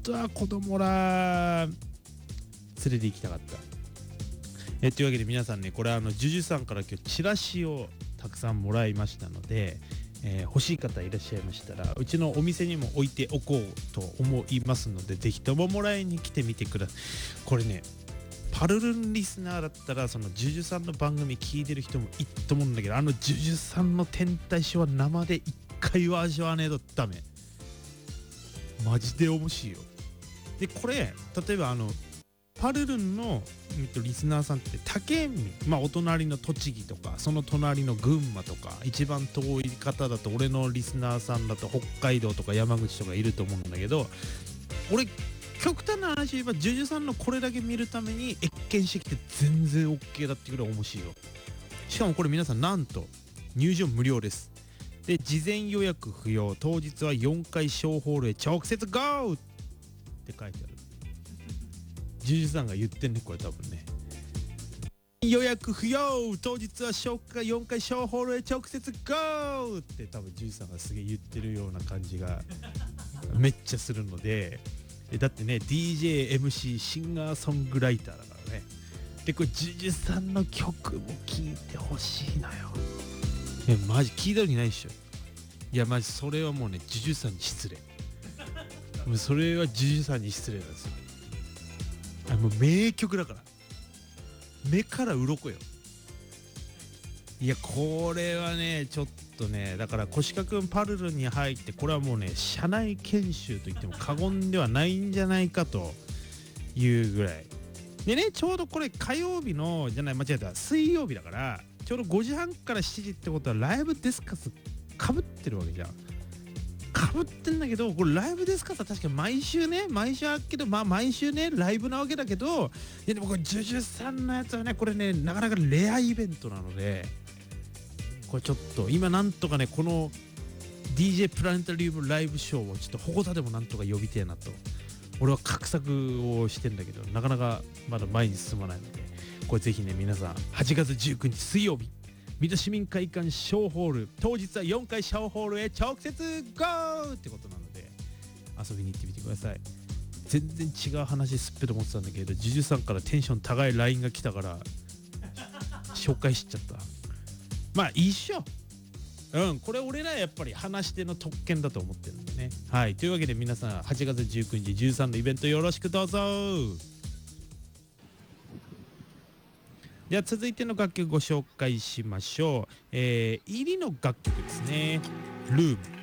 当は子供ら連れて行きたかった。というわけで皆さんね、これジュジュさんから今日チラシをたくさんもらいましたので、欲しい方いらっしゃいましたらうちのお店にも置いておこうと思いますので、ぜひとももらいに来てみてください。これね、パルルンリスナーだったらそのジュジュさんの番組聞いてる人もいいと思うんだけど、ジュジュさんの天体ショーは生で一回は味わわねえとダメ。マジで面白いよ。でこれ例えばパルルンの、リスナーさんって他県民、お隣の栃木とかその隣の群馬とか、一番遠い方だと俺のリスナーさんだと北海道とか山口とかいると思うんだけど、俺極端な話言えばジュジュさんのこれだけ見るために越見してきて全然 OK だってくらい面白いよ。しかもこれ皆さんなんと入場無料です。で事前予約不要、当日は4階小ホールへ直接 GO! って書いてある。ジュジュさんが言ってんね、これ多分ね。予約不要、当日は4階小ホールへ直接 GO! って多分ジュジュさんがすげえ言ってるような感じがめっちゃするので、だってね DJ、MC、シンガーソングライターだからね。でこれジュジュさんの曲も聴いてほしいのよ。マジ聞いた時ないっしょ。いやマジそれはもうねジュジュさんに失礼。もうそれはジュジュさんに失礼なんですよ。もう名曲だから目から鱗よ。いやこれはねちょっとね、だからコシカくんパルルに入ってこれはもうね社内研修と言っても過言ではないんじゃないかというぐらいでね、ちょうどこれ火曜日のじゃない、間違えた、水曜日だからちょうど5時半から7時ってことはライブディスカスかぶってるわけじゃん。かぶってんだけど、これライブディスカスは確か毎週あるけど、毎週ねライブなわけだけど、いやでもこれジュジュさんのやつはねこれねなかなかレアイベントなので、これちょっと今なんとかねこの DJ プラネタリウムライブショーをちょっと鉾田でもなんとか呼びてえなと俺は画策をしてんだけど、なかなかまだ前に進まないので、これぜひね皆さん8月19日水曜日水戸市民会館小ホール、当日は4階小ホールへ直接 GO! ってことなので遊びに行ってみてください。全然違う話すっぺと思ってたんだけど、ジュジュさんからテンション高い LINE が来たから紹介しちゃった。まあ一緒。これ俺らやっぱり話し手の特権だと思ってるんでね。はい、というわけで皆さん8月19日13のイベントよろしくどうぞ。では続いての楽曲ご紹介しましょう。入りの楽曲ですね。ルーム。